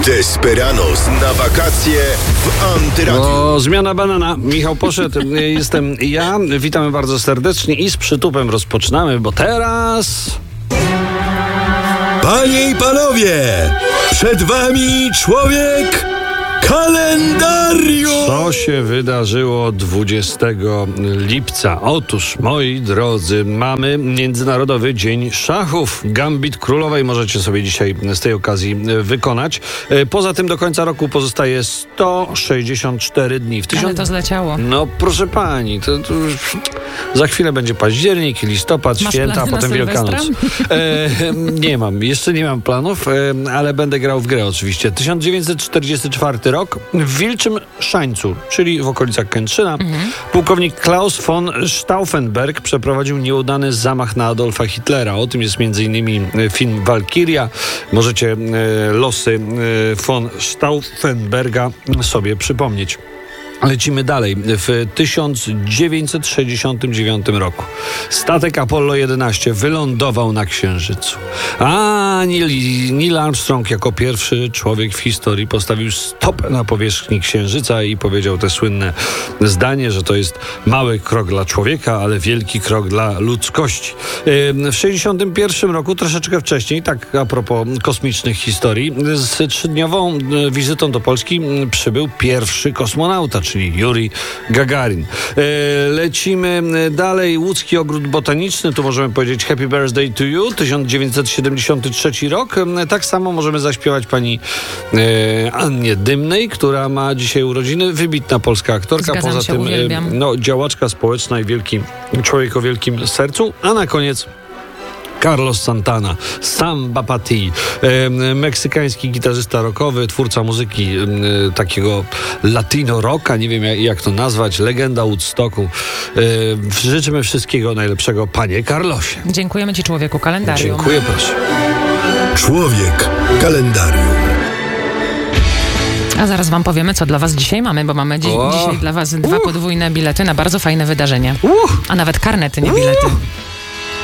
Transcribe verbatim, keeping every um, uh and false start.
Desperados na wakacje w Antyradiu. O, zmiana banana. Michał poszedł, jestem ja. Witamy bardzo serdecznie i z przytupem rozpoczynamy, bo teraz... Panie i panowie, przed wami człowiek kalendarium. Co się wydarzyło dwudziestego lipca? Otóż, moi drodzy, mamy Międzynarodowy Dzień Szachów. Gambit Królowej możecie sobie dzisiaj z tej okazji wykonać. Poza tym do końca roku pozostaje sto sześćdziesiąt cztery dni. W tysiąc... Ale to zleciało. No proszę pani, to, to już... za chwilę będzie październik, listopad, Masz święta, a plany potem na Wielkanoc. E, nie mam, jeszcze nie mam planów, e, ale będę grał w grę oczywiście. tysiąc dziewięćset czterdziesty czwarty rok w Wilczym Szańcu, czyli w okolicach Kętrzyna, mhm. pułkownik Klaus von Stauffenberg przeprowadził nieudany zamach na Adolfa Hitlera. O tym jest między innymi film Walkiria. Możecie e, losy e, von Stauffenberga sobie przypomnieć. Lecimy dalej. W tysiąc dziewięćset sześćdziesiątym dziewiątym roku statek Apollo jedenaście wylądował na Księżycu. A Neil, Neil Armstrong jako pierwszy człowiek w historii postawił stopę na powierzchni Księżyca i powiedział te słynne zdanie, że to jest mały krok dla człowieka, ale wielki krok dla ludzkości. W sześćdziesiątym pierwszym roku, troszeczkę wcześniej, tak a propos kosmicznych historii, z trzydniową wizytą do Polski przybył pierwszy kosmonauta, czyli Juri Gagarin. E, lecimy dalej. Łódzki Ogród Botaniczny, tu możemy powiedzieć Happy Birthday to You, tysiąc dziewięćset siedemdziesiąty trzeci rok. E, tak samo możemy zaśpiewać pani e, Annie Dymnej, która ma dzisiaj urodziny. Wybitna polska aktorka. Zgadzam Poza się, tym uwielbiam. e, no, działaczka społeczna i wielki człowiek o wielkim sercu. A na koniec Carlos Santana, Samba Pati, e, meksykański gitarzysta rockowy, twórca muzyki e, takiego latino rocka, nie wiem jak, jak to nazwać, legenda Woodstocku. E, życzymy wszystkiego najlepszego, panie Carlosie. Dziękujemy ci, człowieku kalendarium. Dziękuję, proszę. Człowiek kalendarium. A zaraz wam powiemy, co dla was dzisiaj mamy, bo mamy dzi- O! dzisiaj dla was dwa Uh! podwójne bilety na bardzo fajne wydarzenie. Uh! A nawet karnety, nie bilety.